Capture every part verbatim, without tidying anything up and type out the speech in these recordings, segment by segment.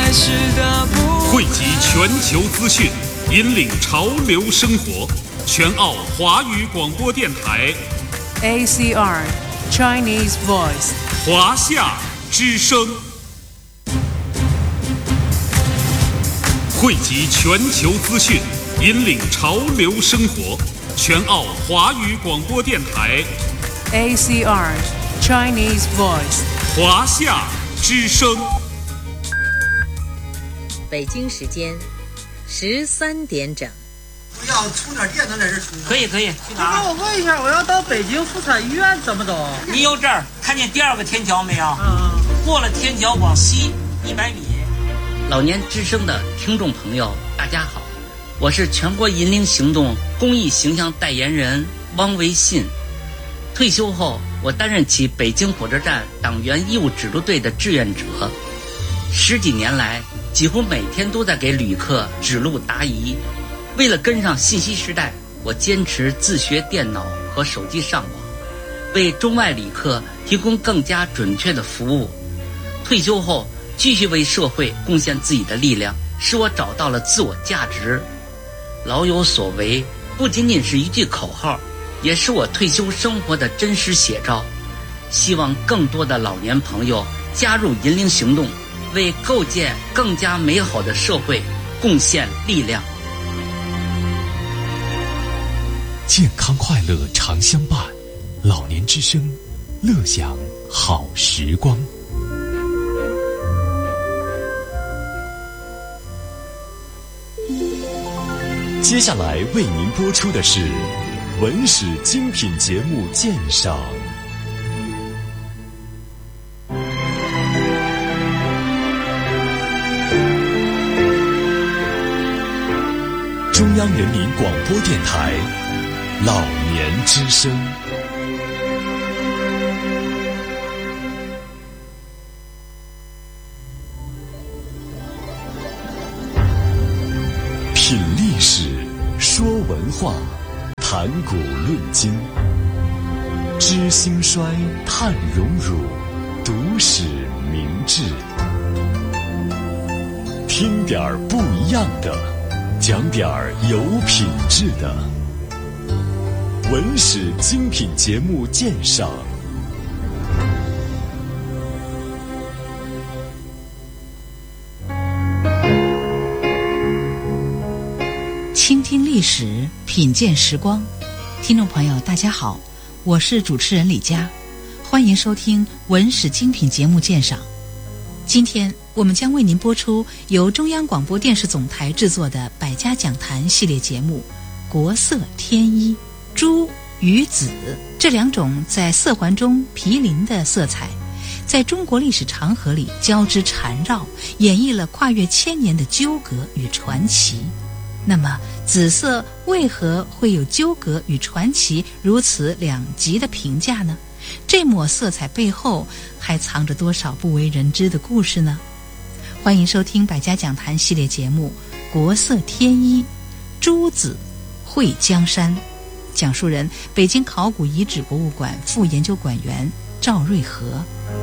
才是的不汇集全球资讯，引领潮流生活。全澳华语广播电台 A C R Chinese Voice 华夏之声，汇集全球资讯，引领潮流生活。全澳华语广播电台 A C R Chinese Voice 华夏之声。 北京时间十三点整。 我要充点电能在这充。 可以可以，去哪儿？ 我问一下，我要到北京妇产医院怎么走？ 你有证儿，看见第二个天桥没有？ 嗯。 过了天桥往西一百米。 老年之声的听众朋友，大家好，我是全国银龄行动公益形象代言人汪维信。退休后，我担任起北京火车站党员义务指路队的志愿者，十几年来，几乎每天都在给旅客指路答疑。为了跟上信息时代，我坚持自学电脑和手机上网，为中外旅客提供更加准确的服务。退休后，继续为社会贡献自己的力量，使我找到了自我价值。老有所为不仅仅是一句口号，也是我退休生活的真实写照。希望更多的老年朋友加入银龄行动，为构建更加美好的社会贡献力量。 健康快乐常相伴，老年之声，乐享好时光。接下来为您播出的是文史精品节目鉴赏。中央人民广播电台老年之声。品历史，说文化，谈古论今，知兴衰，探荣辱，读史明智。听点儿不一样的，讲点儿有品质的。文史精品节目鉴赏。 倾听历史，品鉴时光。听众朋友大家好，我是主持人李佳，欢迎收听文史精品节目鉴赏。今天我们将为您播出由中央广播电视总台制作的百家讲坛系列节目《国色天衣》。朱与紫这两种在色环中毗邻的色彩，在中国历史长河里交织缠绕，演绎了跨越千年的纠葛与传奇。那么紫色为何会有纠葛与传奇如此两极的评价呢？这抹色彩背后还藏着多少不为人知的故事呢？欢迎收听百家讲坛系列节目《国色天衣》，朱紫绘江山。讲述人：北京考古遗址博物馆副研究馆员赵瑞和。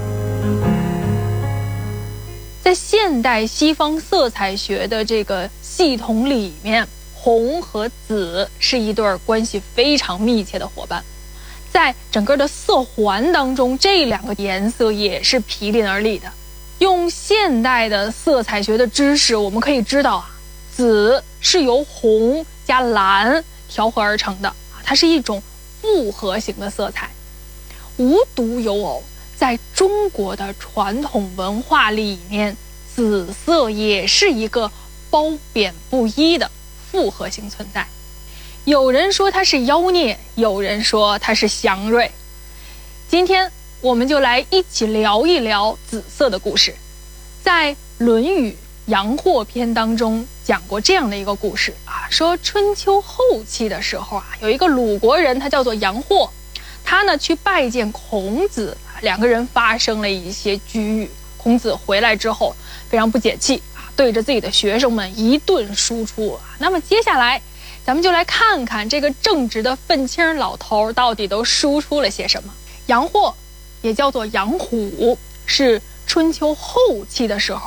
在现代西方色彩学的这个系统里面，红和紫是一对关系非常密切的伙伴。在整个的色环当中，这两个颜色也是毗邻而立的。用现代的色彩学的知识，我们可以知道啊，紫是由红加蓝调和而成的，它是一种复合型的色彩。无独有偶，在中国的传统文化里面，紫色也是一个褒贬不一的复合型存在。有人说它是妖孽，有人说它是祥瑞。今天我们就来一起聊一聊紫色的故事。在《论语·阳货篇》当中讲过这样的一个故事啊，说春秋后期的时候啊，有一个鲁国人，他叫做阳货，他呢去拜见孔子，两个人发生了一些居遇。孔子回来之后非常不解气啊，对着自己的学生们一顿输出啊。那么接下来咱们就来看看这个正直的愤青老头到底都输出了些什么。阳货也叫做阳虎，是春秋后期的时候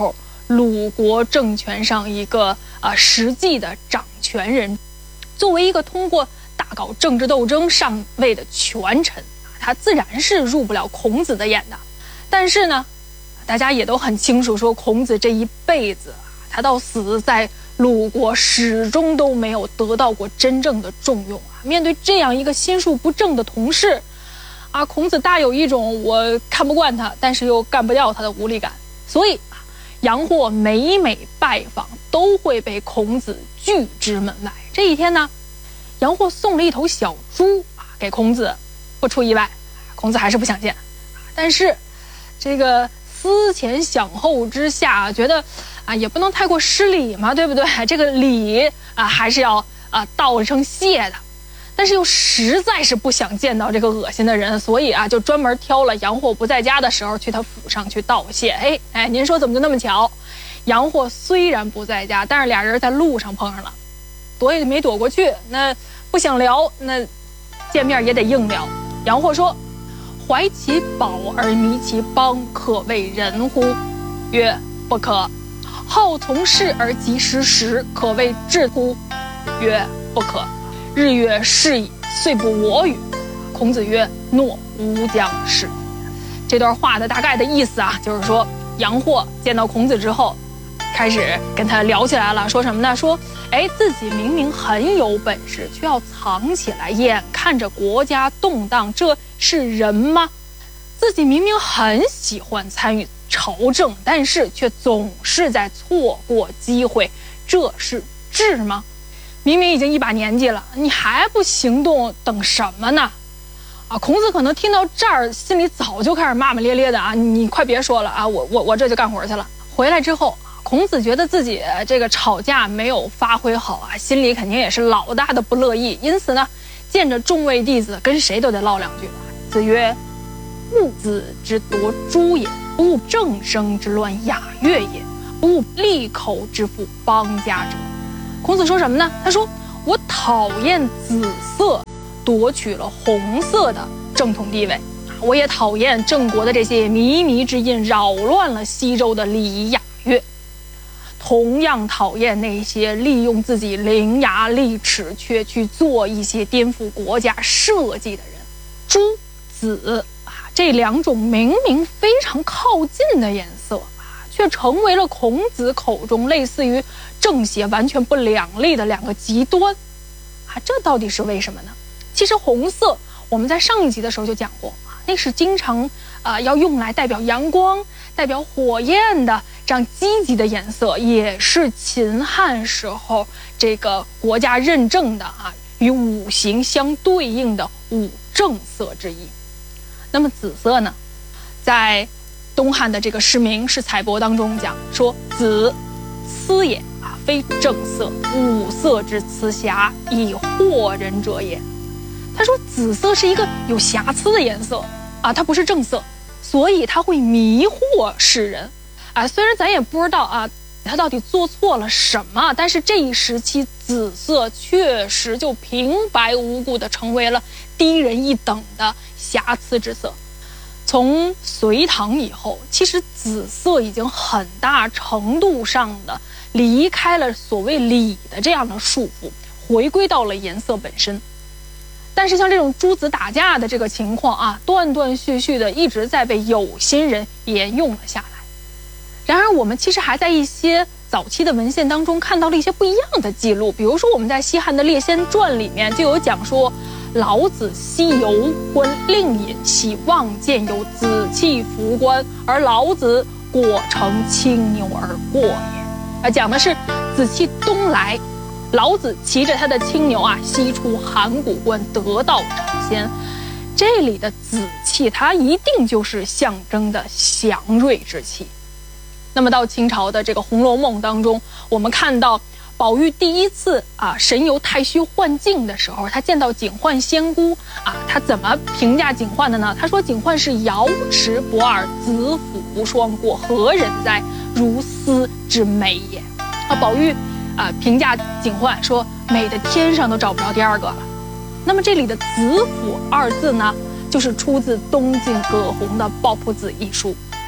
鲁国政权上一个啊、呃、实际的掌权人。作为一个通过大搞政治斗争上位的权臣，他自然是入不了孔子的眼的。但是呢，大家也都很清楚，说孔子这一辈子，他到死在鲁国始终都没有得到过真正的重用啊。面对这样一个心术不正的同事啊，孔子大有一种我看不惯他，但是又干不掉他的无力感。所以杨货每每拜访，都会被孔子拒之门外。这一天呢，杨货送了一头小猪啊给孔子，不出意外，孔子还是不想见。但是这个思前想后之下，觉得啊也不能太过失礼嘛，对不对？这个礼啊还是要啊道声谢的。但是又实在是不想见到这个恶心的人，所以啊就专门挑了杨货不在家的时候去他府上去道谢。哎哎，您说怎么就那么巧？杨货虽然不在家，但是俩人在路上碰上了，躲也没躲过去。那不想聊，那见面也得硬聊。杨货说：“怀其宝而迷其邦，可谓仁乎？”曰：“不可。”“好从事而及时时，可谓智乎？”曰：“不可。”日月是矣，遂不我与。孔子曰：“诺，吾将是。”这段话的大概的意思啊，就是说杨货见到孔子之后，开始跟他聊起来了，说什么呢？说，哎，自己明明很有本事，却要藏起来，眼看着国家动荡，这是人吗？自己明明很喜欢参与朝政，但是却总是在错过机会，这是智吗？明明已经一把年纪了，你还不行动，等什么呢？啊，孔子可能听到这儿，心里早就开始骂骂咧咧的啊！你快别说了啊，我我我这就干活去了。回来之后，孔子觉得自己这个吵架没有发挥好啊，心里肯定也是老大的不乐意，因此呢，见着众位弟子，跟谁都得唠两句。子曰：“勿子之夺诸也，不务正声之乱雅乐也，不务利口之富邦家者。”孔子说什么呢？他说：“我讨厌紫色夺取了红色的正统地位，我也讨厌郑国的这些靡靡之音扰乱了西周的礼仪雅乐，同样讨厌那些利用自己伶牙俐齿却去做一些颠覆国家设计的人。朱紫啊，这两种明明非常靠近的颜色啊，却成为了孔子口中类似于正邪完全不两立的两个极端啊，这到底是为什么呢？其实红色我们在上一集的时候就讲过啊，那是经常啊、呃、要用来代表阳光、代表火焰的这样积极的颜色，也是秦汉时候这个国家认证的啊与五行相对应的五正色之一。那么紫色呢，在东汉的这个诗名是采帛当中讲说：“紫，疵也啊，非正色，五色之疵瑕，以惑人者也。”他说紫色是一个有瑕疵的颜色啊，它不是正色，所以它会迷惑世人啊。虽然咱也不知道啊，他到底做错了什么，但是这一时期紫色确实就平白无故的成为了低人一等的瑕疵之色。从隋唐以后，其实紫色已经很大程度上的离开了所谓礼的这样的束缚，回归到了颜色本身。但是像这种诸子打架的这个情况啊，断断续续的一直在被有心人沿用了下来。然而我们其实还在一些早期的文献当中看到了一些不一样的记录，比如说我们在西汉的《列仙传》里面就有讲说，老子西游观令尹，喜望见有紫气服冠，而老子果乘青牛而过也。啊，讲的是紫气东来，老子骑着他的青牛啊，西出函谷关，得道成仙。这里的紫气，它一定就是象征的祥瑞之气。那么到清朝的这个《红楼梦》当中，我们看到宝玉第一次啊神游太虚幻境的时候，他见到警幻仙姑啊，他怎么评价警幻的呢？他说警幻是瑶池不二，紫府无双过，何人哉？如斯之美也。啊，宝玉啊评价警幻说美的天上都找不着第二个了。那么这里的紫府二字呢，就是出自东晋葛洪的《抱朴子》一书。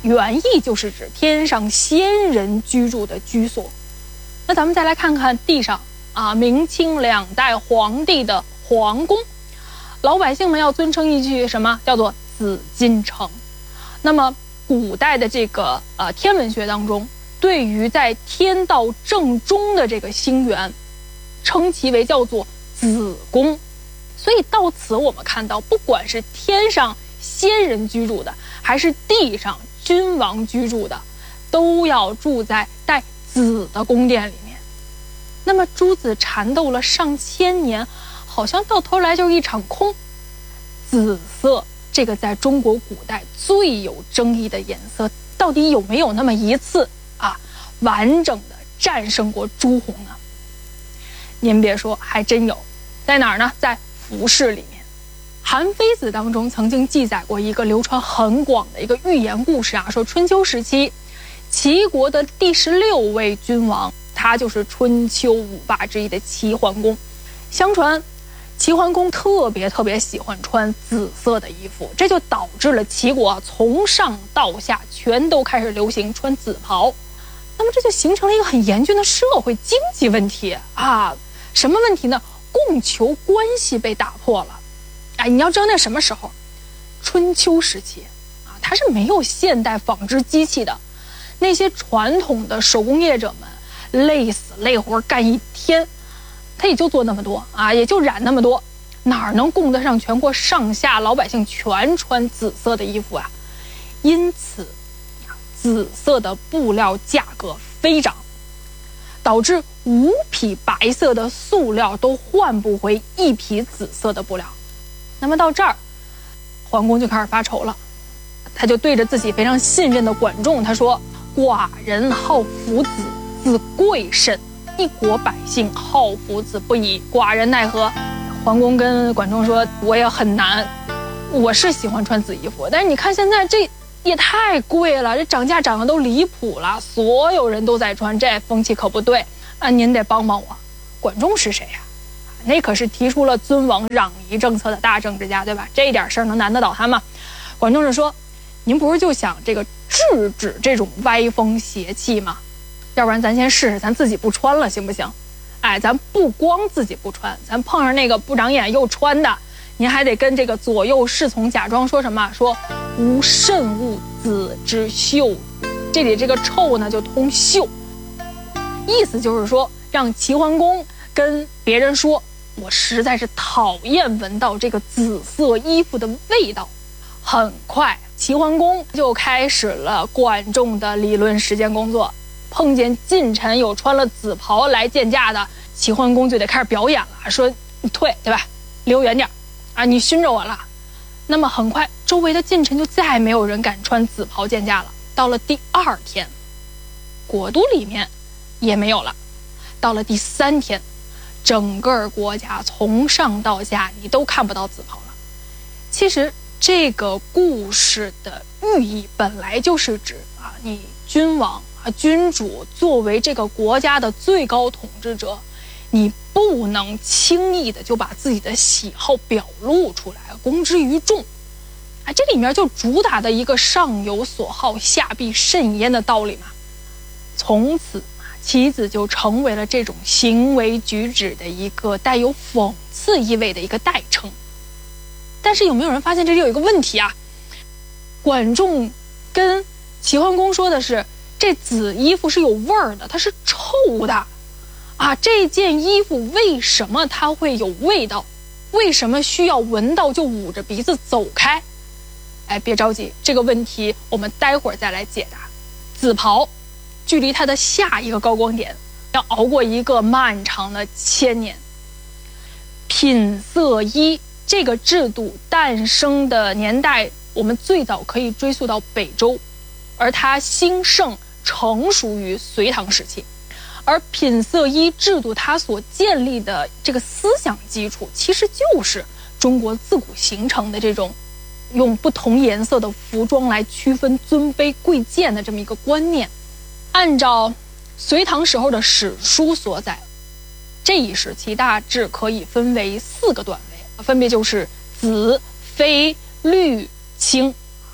原意就是指天上仙人居住的居所。那咱们再来看看地上啊，明清两代皇帝的皇宫，老百姓们要尊称一句什么？叫做紫禁城。那么古代的这个呃天文学当中，对于在天道正中的这个星源，称其为叫做子宫。所以到此我们看到，不管是天上仙人居住的，还是地上君王居住的，都要住在带子的宫殿里面。那么诸子缠斗了上千年，好像到头来就是一场空。紫色这个在中国古代最有争议的颜色，到底有没有那么一次啊，完整的战胜过朱红呢？您别说，还真有。在哪儿呢？在服饰里面。韩非子当中曾经记载过一个流传很广的一个寓言故事啊，说春秋时期齐国的第十六位君王，他就是春秋五霸之一的齐桓公。相传齐桓公特别特别喜欢穿紫色的衣服，这就导致了齐国啊从上到下全都开始流行穿紫袍。那么这就形成了一个很严峻的社会经济问题啊。什么问题呢？供求关系被打破了。哎，你要知道那什么时候？春秋时期啊，它是没有现代纺织机器的。那些传统的手工业者们累死累活干一天，他也就做那么多啊，也就染那么多，哪能供得上全国上下老百姓全穿紫色的衣服啊？因此，紫色的布料价格飞涨，导致五匹白色的塑料都换不回一匹紫色的布料。那么到这儿，桓公就开始发愁了，他就对着自己非常信任的管仲他说：“寡人好夫子，子贵甚，一国百姓好夫子不已，寡人奈何？”桓公跟管仲说：“我也很难，我是喜欢穿紫衣服，但是你看现在这也太贵了，这涨价涨得都离谱了，所有人都在穿，这风气可不对啊！您得帮帮我。”管仲是谁呀？那可是提出了尊王攘夷政策的大政治家，对吧？这点事儿能难得倒他吗？管仲是说：“您不是就想这个制止这种歪风邪气吗？要不然咱先试试，咱自己不穿了行不行？哎，咱不光自己不穿，咱碰上那个不长眼又穿的，您还得跟这个左右侍从假装说什么？说无甚恶子之秀，这里这个臭呢就通秀，意思就是说让齐桓公跟别人说，我实在是讨厌闻到这个紫色衣服的味道。”很快齐桓公就开始了管仲的理论实践工作，碰见近臣有穿了紫袍来见驾的，齐桓公就得开始表演了，说你退，对吧？离我远点啊，你熏着我了。那么很快周围的近臣就再没有人敢穿紫袍见驾了。到了第二天，国都里面也没有了。到了第三天，整个国家从上到下你都看不到紫袍了。其实这个故事的寓意本来就是指啊，你君王啊，君主作为这个国家的最高统治者，你不能轻易的就把自己的喜好表露出来，公之于众。啊，这里面就主打的一个上有所好，下必甚焉的道理嘛。从此，棋子就成为了这种行为举止的一个带有讽刺意味的一个代称。但是有没有人发现这里有一个问题啊？管仲跟齐桓公说的是，这紫衣服是有味儿的，它是臭的啊！这件衣服为什么它会有味道？为什么需要闻到就捂着鼻子走开？哎，别着急，这个问题我们待会儿再来解答。紫袍距离它的下一个高光点要熬过一个漫长的千年。品色衣这个制度诞生的年代，我们最早可以追溯到北周，而它兴盛成熟于隋唐时期。而品色衣制度它所建立的这个思想基础，其实就是中国自古形成的这种用不同颜色的服装来区分尊卑贵贱的这么一个观念。按照隋唐时候的史书所载，这一时期大致可以分为四个段位，分别就是紫、绯、绿、青，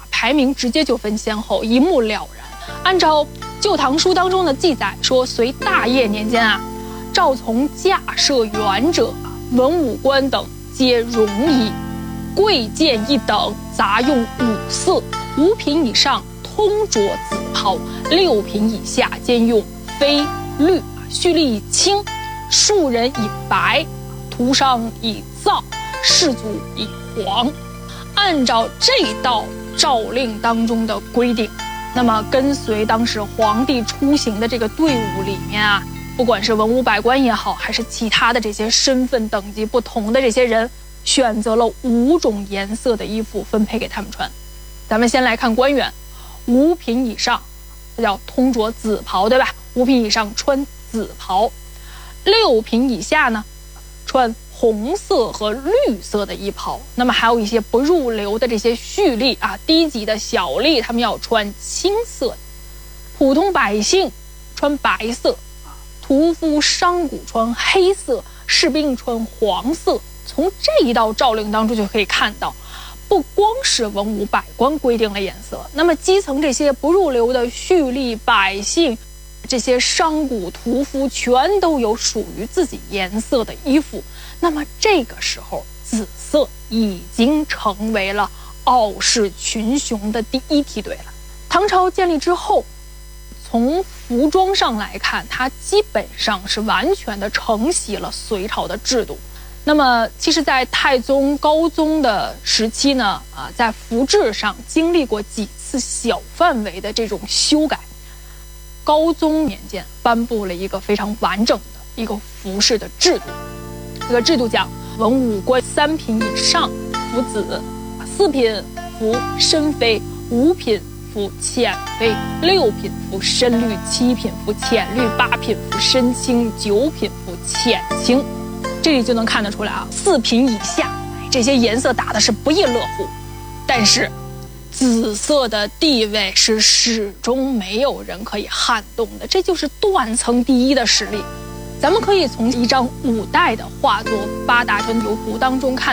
排名直接就分先后，一目了然。按照《旧唐书》当中的记载说，隋大业年间啊，赵从驾设员者，文武官等皆戎夷，贵贱一等，杂用五色，五品以上通着紫袍，六品以下兼用绯绿，蓄力以青，庶人以白，徒商以皂，士族以黄。按照这道诏令当中的规定，那么跟随当时皇帝出行的这个队伍里面啊，不管是文武百官也好，还是其他的这些身份等级不同的这些人，选择了五种颜色的衣服分配给他们穿。咱们先来看官员，五品以上叫通着紫袍，对吧？五品以上穿紫袍，六品以下呢穿红色和绿色的衣袍。那么还有一些不入流的这些蓄吏啊，低级的小吏，他们要穿青色，普通百姓穿白色，屠夫商贾穿黑色，士兵穿黄色。从这一道诏令当中就可以看到，不光是文武百官规定了颜色，那么基层这些不入流的蓄吏百姓，这些商贾屠夫全都有属于自己颜色的衣服。那么这个时候，紫色已经成为了傲视群雄的第一梯队了。唐朝建立之后，从服装上来看，它基本上是完全的承袭了隋朝的制度。那么其实在太宗高宗的时期呢，啊，在服制上经历过几次小范围的这种修改。高宗年间颁布了一个非常完整的一个服饰的制度，这个制度讲，文武官三品以上服紫，四品服深绯，五品服浅绯，六品服深绿，七品服浅绿，八品服深青，九品服浅青。这里就能看得出来啊，四品以下这些颜色打的是不亦乐乎，但是紫色的地位是始终没有人可以撼动的，这就是断层第一的实力。咱们可以从一张五代的画作《八大春游图》当中看